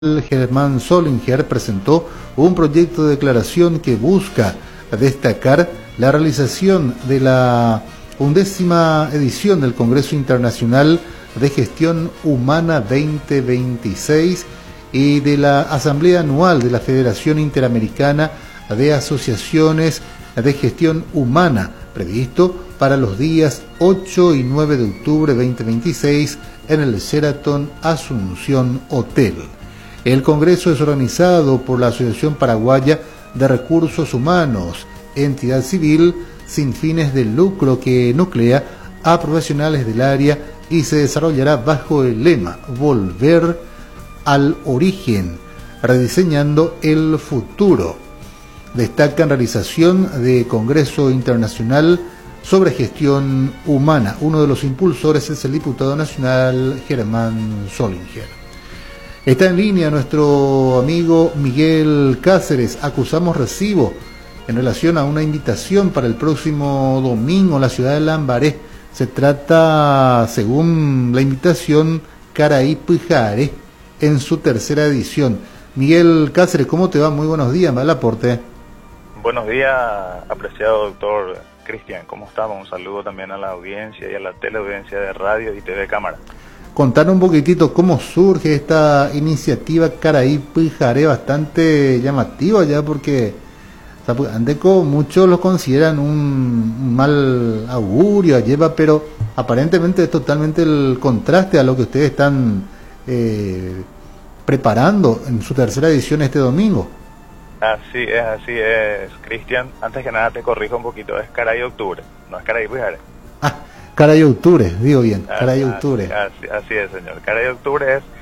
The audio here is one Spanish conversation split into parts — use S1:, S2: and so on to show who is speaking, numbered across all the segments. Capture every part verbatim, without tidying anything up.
S1: Germán Solinger presentó un proyecto de declaración que busca destacar la realización de la undécima edición del Congreso Internacional de Gestión Humana veinte veintiséis y de la Asamblea Anual de la Federación Interamericana de Asociaciones de Gestión Humana, previsto para los días ocho y nueve de octubre de veinte veintiséis en el Sheraton Asunción Hotel. El Congreso es organizado por la Asociación Paraguaya de Recursos Humanos, entidad civil sin fines de lucro que nuclea a profesionales del área y se desarrollará bajo el lema Volver al Origen, rediseñando el futuro. Destaca en realización de Congreso Internacional sobre Gestión Humana. Uno de los impulsores es el diputado nacional Germán Solinger. Está en línea nuestro amigo Miguel Cáceres. Acusamos recibo en relación a una invitación para el próximo domingo en la ciudad de Lambaré. Se trata, según la invitación, Caraípe Jare en su tercera edición. Miguel Cáceres, ¿cómo te va? Muy buenos días, mal aporte.
S2: Buenos días, apreciado doctor Cristian. ¿Cómo estamos? Un saludo también a la audiencia y a la teleaudiencia de radio y T V Cámara.
S1: Contar un poquitito cómo surge esta iniciativa Caraípe Jare, bastante llamativa ya, porque o sea, Andeco muchos lo consideran un, un mal augurio, lleva, pero aparentemente es totalmente el contraste a lo que ustedes están eh, preparando en su tercera edición este domingo.
S2: Así es, así es, Cristian. Antes que nada te corrijo un poquito, es Caray Octubre, no es Caraípe Jare.
S1: Ah, Caray Octubre, digo bien, Caray Octubre.
S2: Así, así es, señor. Caray Octubre es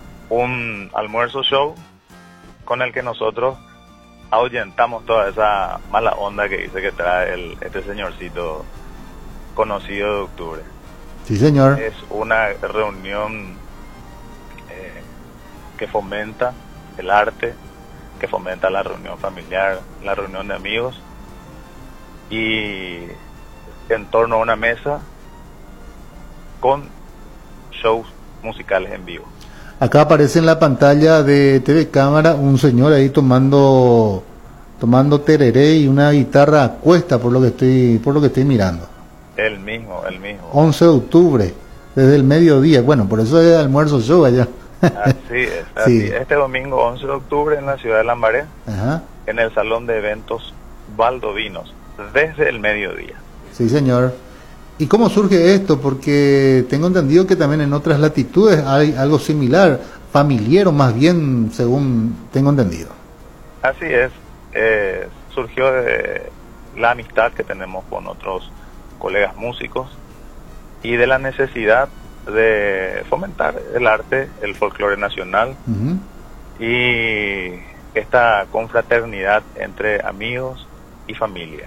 S2: un almuerzo show con el que nosotros ahuyentamos toda esa mala onda que dice que trae el, este señorcito conocido de Octubre.
S1: Sí, señor.
S2: Es una reunión eh, que fomenta el arte, que fomenta la reunión familiar, la reunión de amigos, y en torno a una mesa con shows musicales en vivo.
S1: Acá aparece en la pantalla de T V Cámara un señor ahí tomando tomando tereré y una guitarra a cuesta, por lo que estoy por lo que estoy mirando.
S2: El mismo, el mismo.
S1: once de octubre, desde el mediodía. Bueno, por eso es almuerzo show allá.
S2: Así es, así.
S1: Sí.
S2: Este domingo once de octubre en la ciudad de Lambaré,
S1: Ajá.
S2: en el Salón de Eventos Valdovinos, desde el mediodía.
S1: Sí, señor. ¿Y cómo surge esto? Porque tengo entendido que también en otras latitudes hay algo similar, familiar o más bien, según tengo entendido.
S2: Así es, eh, surgió de la amistad que tenemos con otros colegas músicos y de la necesidad de fomentar el arte, el folclore nacional, uh-huh, y esta confraternidad entre amigos y familia,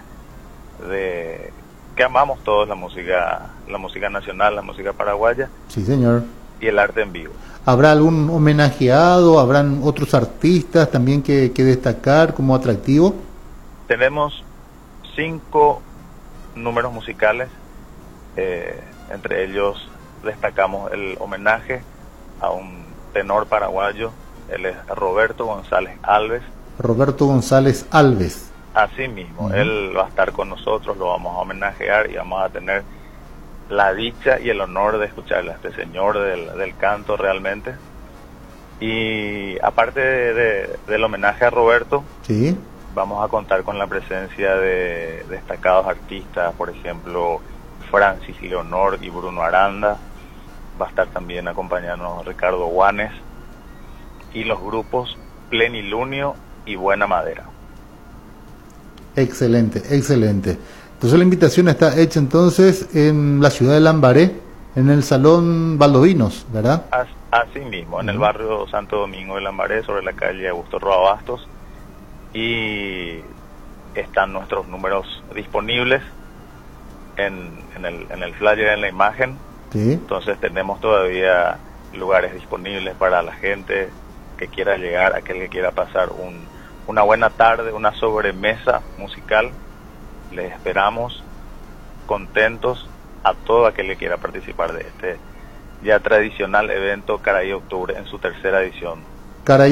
S2: de que amamos todos la música, la música nacional, la música paraguaya.
S1: Sí, señor.
S2: Y el arte en vivo.
S1: ¿Habrá algún homenajeado? ¿Habrán otros artistas también que, que destacar como atractivo?
S2: Tenemos cinco números musicales, eh, entre ellos destacamos el homenaje a un tenor paraguayo, él es Roberto González Alves.
S1: Roberto González Alves.
S2: Así mismo, uh-huh, él va a estar con nosotros, lo vamos a homenajear y vamos a tener la dicha y el honor de escucharle a este señor del, del canto realmente. Y aparte de, de, del homenaje a Roberto,
S1: sí,
S2: vamos a contar con la presencia de destacados artistas, por ejemplo, Francis Leonor y Bruno Aranda. Va a estar también acompañándonos Ricardo Guanes y los grupos Plenilunio y Buena Madera.
S1: Excelente, excelente. Entonces la invitación está hecha entonces en la ciudad de Lambaré, en el Salón Valdovinos, ¿verdad?
S2: As, así mismo, en uh-huh, el barrio Santo Domingo de Lambaré, sobre la calle Augusto Roa Bastos, y están nuestros números disponibles en, en, el, en el flyer, en la imagen. Sí. Entonces tenemos todavía lugares disponibles para la gente que quiera llegar, aquel que quiera pasar un una buena tarde, una sobremesa musical. Les esperamos contentos a todo aquel que quiera participar de este ya tradicional evento Caraí Octubre en su tercera edición
S1: Caray